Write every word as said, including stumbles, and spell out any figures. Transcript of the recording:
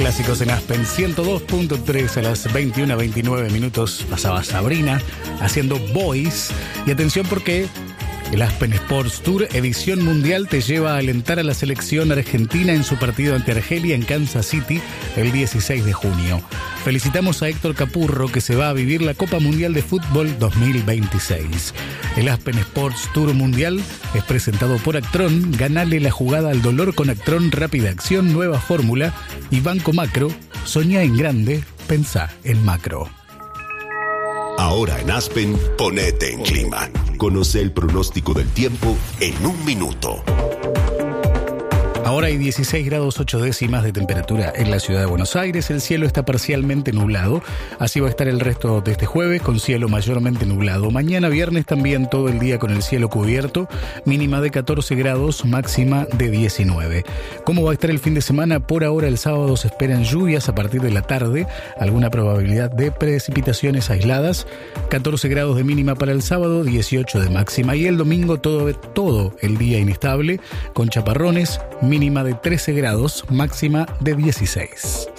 Clásicos en Aspen ciento dos punto tres. A las veintiuna veintinueve minutos pasaba Sabrina haciendo Boys. Y atención porque el Aspen Sports Tour Edición Mundial te lleva a alentar a la selección argentina en su partido ante Argelia en Kansas City el dieciséis de junio. Felicitamos a Héctor Capurro, que se va a vivir la Copa Mundial de Fútbol dos mil veintiséis. El Aspen Sports Tour Mundial es presentado por Actron. Ganale la jugada al dolor con Actron Rápida Acción, nueva fórmula y Banco Macro. Soñá en grande, pensá en macro. Ahora en Aspen, ponete en clima. Conoce el pronóstico del tiempo en un minuto. Ahora hay dieciséis grados ocho décimas de temperatura en la ciudad de Buenos Aires. El cielo está parcialmente nublado. Así va a estar el resto de este jueves, con cielo mayormente nublado. Mañana viernes también todo el día con el cielo cubierto. Mínima de catorce grados, máxima de diecinueve. ¿Cómo va a estar el fin de semana? Por ahora el sábado se esperan lluvias a partir de la tarde. Alguna probabilidad de precipitaciones aisladas. catorce grados de mínima para el sábado, dieciocho de máxima. Y el domingo todo, todo el día inestable, con chaparrones, mínima de trece grados, máxima de dieciséis.